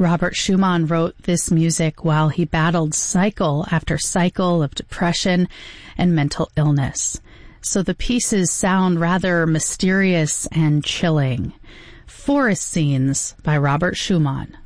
Robert Schumann wrote this music while he battled cycle after cycle of depression and mental illness. So the pieces sound rather mysterious and chilling. Forest Scenes by Robert Schumann.